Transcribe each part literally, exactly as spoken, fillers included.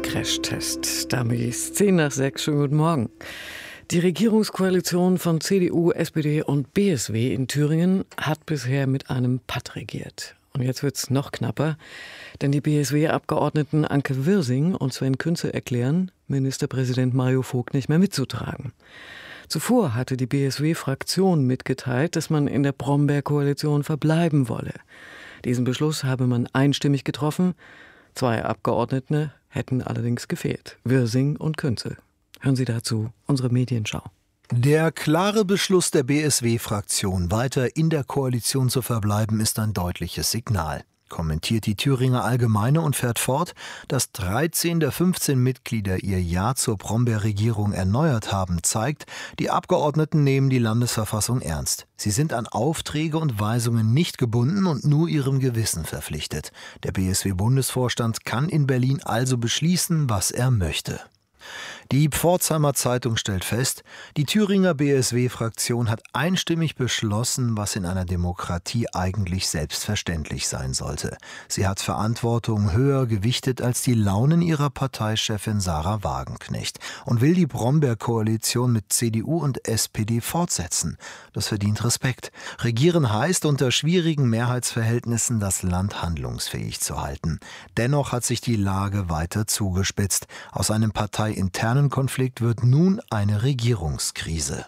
Crashtest. Damit ist zehn nach sechs. Schönen guten Morgen. Die Regierungskoalition von C D U, S P D und B S W in Thüringen hat bisher mit einem Patt regiert. Und jetzt wird's noch knapper, denn die B S W-Abgeordneten Anke Wirsing und Sven Künze erklären, Ministerpräsident Mario Vogt nicht mehr mitzutragen. Zuvor hatte die B S W-Fraktion mitgeteilt, dass man in der Brombeer-Koalition verbleiben wolle. Diesen Beschluss habe man einstimmig getroffen. Zwei Abgeordnete hätten allerdings gefehlt, Wirsing und Künze. Hören Sie dazu unsere Medienschau. Der klare Beschluss der B S W-Fraktion, weiter in der Koalition zu verbleiben, ist ein deutliches Signal. Kommentiert die Thüringer Allgemeine und fährt fort, dass dreizehn der fünfzehn Mitglieder ihr Ja zur Brombeer-Regierung erneuert haben, zeigt, die Abgeordneten nehmen die Landesverfassung ernst. Sie sind an Aufträge und Weisungen nicht gebunden und nur ihrem Gewissen verpflichtet. Der B S W-Bundesvorstand kann in Berlin also beschließen, was er möchte. Die Pforzheimer Zeitung stellt fest, die Thüringer B S W-Fraktion hat einstimmig beschlossen, was in einer Demokratie eigentlich selbstverständlich sein sollte. Sie hat Verantwortung höher gewichtet als die Launen ihrer Parteichefin Sahra Wagenknecht und will die Brombeer-Koalition mit C D U und S P D fortsetzen. Das verdient Respekt. Regieren heißt, unter schwierigen Mehrheitsverhältnissen das Land handlungsfähig zu halten. Dennoch hat sich die Lage weiter zugespitzt. Aus einem parteiinternen Konflikt wird nun eine Regierungskrise.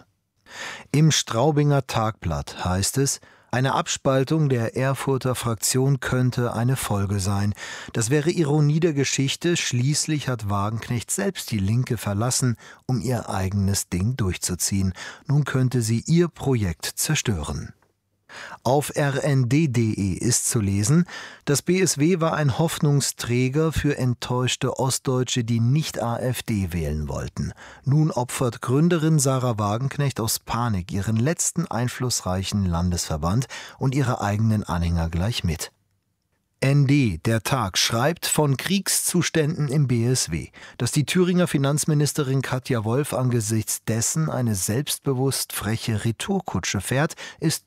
Im Straubinger Tagblatt heißt es, eine Abspaltung der Erfurter Fraktion könnte eine Folge sein. Das wäre Ironie der Geschichte. Schließlich hat Wagenknecht selbst die Linke verlassen, um ihr eigenes Ding durchzuziehen. Nun könnte sie ihr Projekt zerstören. Auf r n d punkt d e ist zu lesen, das B S W war ein Hoffnungsträger für enttäuschte Ostdeutsche, die nicht A f D wählen wollten. Nun opfert Gründerin Sahra Wagenknecht aus Panik ihren letzten einflussreichen Landesverband und ihre eigenen Anhänger gleich mit. N D, der Tag, schreibt von Kriegszuständen im B S W. Dass die Thüringer Finanzministerin Katja Wolf angesichts dessen eine selbstbewusst freche Retourkutsche fährt, ist